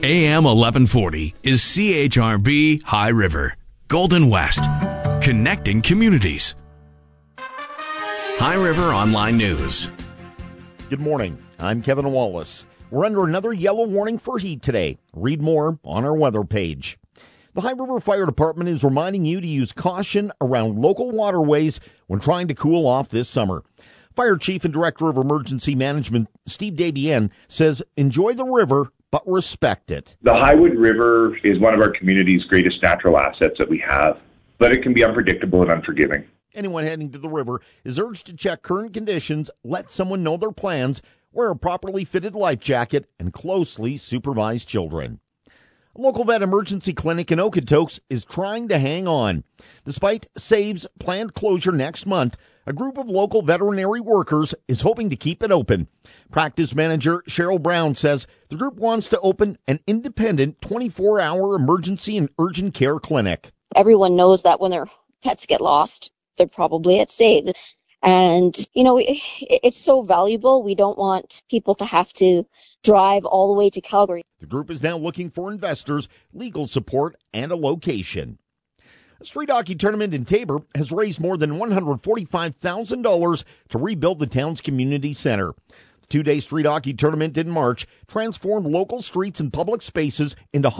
AM 1140 is CHRB High River, Golden West, connecting communities. High River Online News. Good morning. I'm Kevin Wallace. We're under another yellow warning for heat today. Read more on our weather page. The High River Fire Department is reminding you to use caution around local waterways when trying to cool off this summer. Fire Chief and Director of Emergency Management, Steve Dabian, says enjoy the river, but respect it. The Highwood River is one of our community's greatest natural assets that we have, but it can be unpredictable and unforgiving. Anyone heading to the river is urged to check current conditions, let someone know their plans, wear a properly fitted life jacket, and closely supervise children. A local vet emergency clinic in Okotoks is trying to hang on. Despite SAVE's planned closure next month, a group of local veterinary workers is hoping to keep it open. Practice manager Cheryl Brown says the group wants to open an independent 24-hour emergency and urgent care clinic. Everyone knows that when their pets get lost, they're probably at SAVE. And, it's so valuable. We don't want people to have to drive all the way to Calgary. The group is now looking for investors, legal support, and a location. A street hockey tournament in Taber has raised more than $145,000 to rebuild the town's community center. The two-day street hockey tournament in March transformed local streets and public spaces into